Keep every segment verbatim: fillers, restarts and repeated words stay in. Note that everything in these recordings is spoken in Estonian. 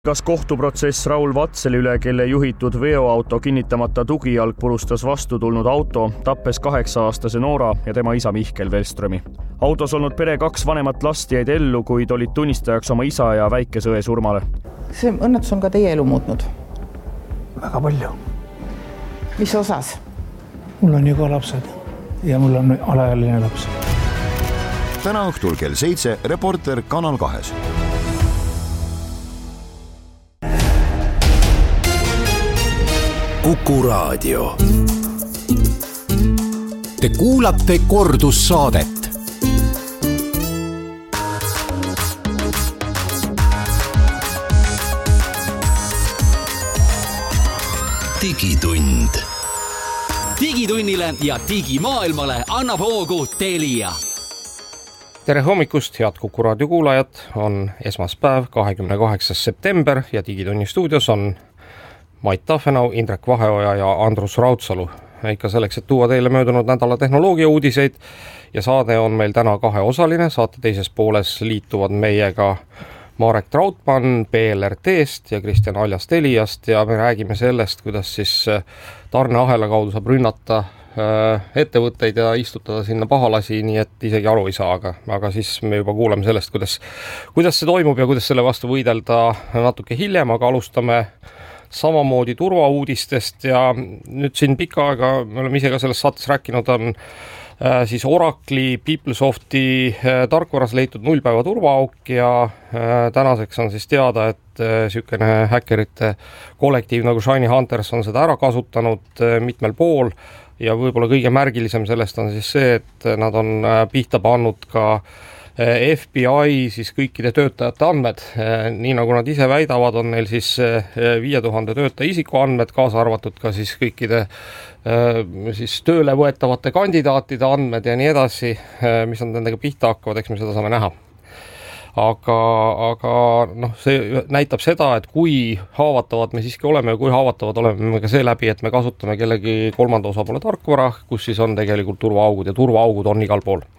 Kas kohtuprotsess Raul Vatseli üle, kelle juhitud veoauto kinnitamata tugijalg purustas vastu tulnud auto, tappes kaheksa-aastase Noora ja tema isa Mihkel Velströmi. Autos olnud pere kaks vanemat last jäid ellu, kuid olid tunnistajaks oma isa ja väikesõe surmale. See õnnetus on ka teie elu muutnud? Väga palju. Mis osas? Mul on ju ka lapsed ja mul on alaealine laps. Täna õhtul kell seitse Reporter Kanal kahes. Kuku Raadio. Te kuulate kordussaadet. Digitund. Digitunnile ja digimaailmale annab hoogu Telia. Tere hommikust, head Kuku Raadio kuulajad. On esmaspäev, kahekümne kaheksas september ja Digitunni stuudios on Mait Tafenau, Indrek Vaheoja ja Andrus Raudsalu. Ikka selleks, et tuua teile möödunud nädala tehnoloogia uudiseid ja saade on meil täna kaheosaline. Saate teises pooles liituvad meiega Marek Trautmann B L R T-st ja Kristjan Aljas Teliast ja me räägime sellest, kuidas siis tarneahela kaudu saab rünnata ettevõtteid ja istutada sinna pahalasi, nii et isegi aru ei saa, aga, aga siis me juba kuuleme sellest, kuidas, kuidas see toimub ja kuidas selle vastu võidelda natuke hiljem, aga alustame samamoodi turvauudistest ja nüüd siin pikka aega, me oleme ise ka selles saates rääkinud, on äh, siis Oracle'i, PeopleSofti äh, tarkvaras leitud nullpäeva turvaauk ja äh, tänaseks on siis teada, et äh, sükene häkkerite kollektiiv nagu Shiny Hunters on seda ära kasutanud äh, mitmel pool ja võib-olla kõige märgilisem sellest on siis see, et nad on äh, pihta pannud ka F B I siis kõikide töötajate andmed, nii nagu nad ise väidavad, on neil siis viie tuhande töötaja isikuandmed, kaasa arvatud ka siis kõikide siis tööle võetavate kandidaatide andmed ja nii edasi, mis on nendega pihta hakkavad, eks me seda saame näha. Aga, aga noh, see näitab seda, et kui haavatavad me siiski oleme ja kui haavatavad oleme me ka see läbi, et me kasutame kellegi kolmanda osapoole tarkvara, kus siis on tegelikult turvaaugud ja turvaaugud on igal pool.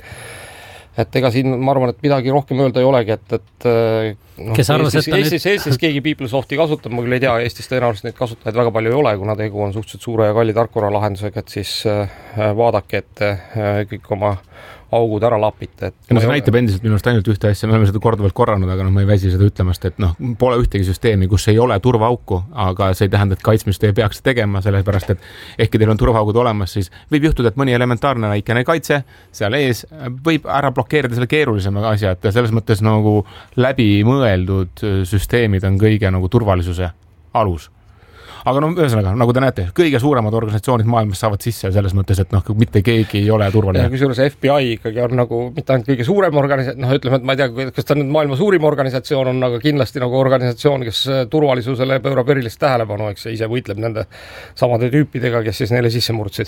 Et ega siin, ma arvan, et midagi rohkem öelda ei olegi, et, et no, Kes arvas, Eestis, et Eestis, Eestis keegi PeopleSofti kasutab, ma küll ei tea, Eestis tõenäoliselt neid kasutajaid väga palju ei ole, kuna tegu on suhteliselt suure ja kalli tarkvara lahendusega, et siis vaadake, et kõik oma augud ära lapite. Et no see näitab endiselt minust ainult ühte asja, me oleme seda korduvalt korranud, aga noh, ma ei väsi seda ütlemast, et noh, pole ühtegi süsteemi, kus ei ole turvaauku, aga see ei tähenda, et kaitsmist ei peaks tegema, sellepärast, et ehkki teil on turvaaugud olemas, siis võib juhtuda, et mõni elementaarne väikene kaitse seal ees võib ära blokeerida selle keerulisema asja, et selles mõttes nagu läbi mõeldud süsteemid on kõige nagu turvalisuse alus. Aga no ühesõnaga, nagu te näete, kõige suuremad organisatsioonid maailmas saavad sisse selles mõttes, et noh, mitte keegi ei ole turvaline. Kusjuures F B I ikkagi on nagu mitte ainult kõige suurem organisatsioon, noh ütleme, et ma ei tea, kas ta nüüd maailma suurim organisatsioon on, aga kindlasti nagu organisatsioon, kes turvalisusele pöörab erilist tähelepanu, eks ise võitleb nende samade tüüpidega, kes siis neile sisse murdsid.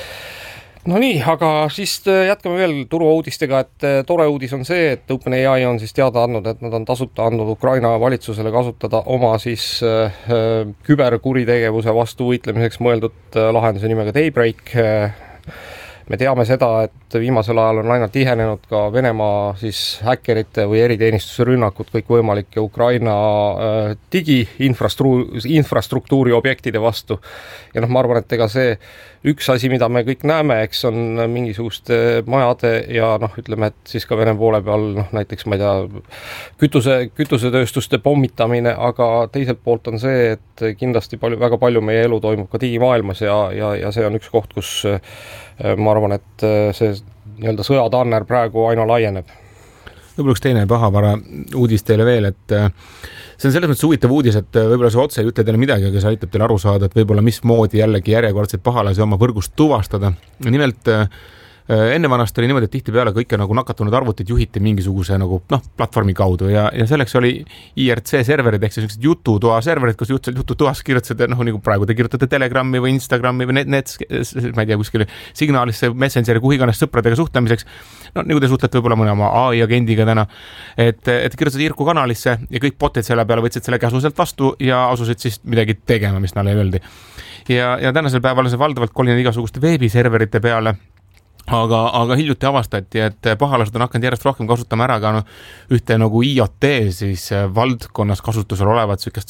No nii, aga siis jätkame veel turvauudistega, et tore uudis on see, et OpenAI on siis teada andnud, et nad on tasuta andnud Ukraina valitsusele kasutada oma siis äh, küberkuritegevuse vastu võitlemiseks mõeldud lahenduse nimega Daybreak. Me teame seda, et viimasel ajal on aina tihenenud ka Venemaa siis häkkerite või eriteenistuse rünnakud kõik võimalike Ukraina äh, digiinfrastruktuuri infrastruktuuri objektide vastu. Ja noh, ma arvan, et ega see üks asi, mida me kõik näeme, eks on mingisuguste majade ja noh, ütleme, et siis ka Vene poole peal noh, näiteks ma ei tea, kütuse, kütusetööstuste pommitamine, aga teiselt poolt on see, et kindlasti palju, väga palju meie elu toimub ka digimaailmas ja, ja, ja see on üks koht, kus ma arvan, et see nii-öelda sõjatanner praegu aina laieneb. Võib-olla üks teine pahavara uudis teile veel, et see on selles mõttes huvitav uudis, et võib-olla see otse ei ütle teile midagi, aga see aitab teile aru saada, et võib-olla mismoodi jällegi järjekordselt pahalasi oma võrgust tuvastada. Nimelt enne vanast oli niimoodi, et tihti peale kõike nagu nakatunud arvutid juhiti mingisuguse nagu, noh, platvormi kaudu ja, ja selleks oli I R C serverid, ehk siis jututoa serverid, kus jututoas kirjutasite, noh, nagu praegu te kirjutate Telegrami või Instagrami või net, net, ma ei tea, kuskile signaalisse, Messengeri, kuhu iganes sõpradega suhtlemiseks. No, nagu te suhtlete võib-olla mõne oma A I agendiga täna, et, et kirjutasid Irku kanalisse ja kõik botid selle peale võtsid selle käsu sealt vastu ja asusid siis midagi tegema, mis nalle öeldi. Ja, ja tänasel päeval see valdavalt kolinud igasuguste veebiserverite peale aga, aga hiljuti avastati, et pahalased on hakanud järjest rohkem kasutama ära ka no, ühte nagu I O T siis valdkonnas kasutusel olevat sükest